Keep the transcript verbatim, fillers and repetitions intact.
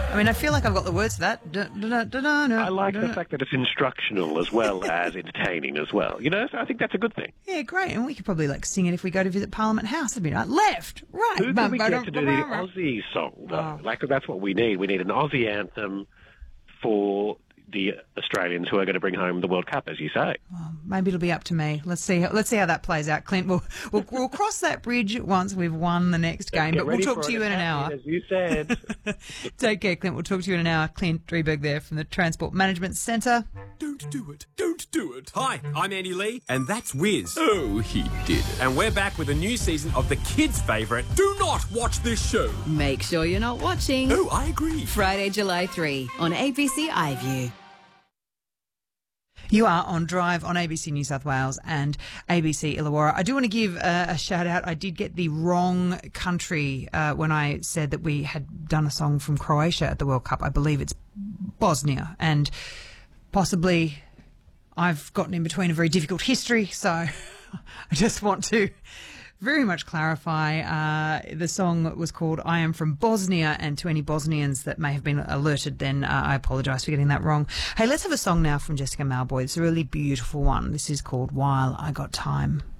I mean, I feel like I've got the words to that. Da, da, da, da, da, I like da, the da. fact that it's instructional as well as entertaining as well. You know, so I think that's a good thing. Yeah, great. And we could probably like sing it if we go to visit Parliament House. It'd be like left, right. Who can we get to do the Aussie song, though? Oh. Like, that's what we need. We need an Aussie anthem for the Australians who are going to bring home the World Cup, as you say. Well, maybe it'll be up to me. Let's see. How, let's see how that plays out, Clint. We'll we'll, we'll cross that bridge once we've won the next game. Get But we'll ready talk for to it. you in an It's hour. happening, as you said. Take care, Clint. We'll talk to you in an hour. Clint Drieberg there from the Transport Management Centre. Don't do it. Don't do it. Hi, I'm Andy Lee, and that's Wiz. Oh, he did it. And we're back with a new season of the kids' favourite, Do Not Watch This Show. Make sure you're not watching. Oh, I agree. Friday, July third on A B C iView. You are on Drive on A B C New South Wales and A B C Illawarra. I do want to give a, a shout out. I did get the wrong country uh, when I said that we had done a song from Croatia at the World Cup. I believe it's Bosnia, and possibly I've gotten in between a very difficult history, so I just want to very much clarify. Uh, the song was called I Am From Bosnia, and to any Bosnians that may have been alerted, then uh, I apologise for getting that wrong. Hey, let's have a song now from Jessica Mauboy. It's a really beautiful one. This is called While I Got Time.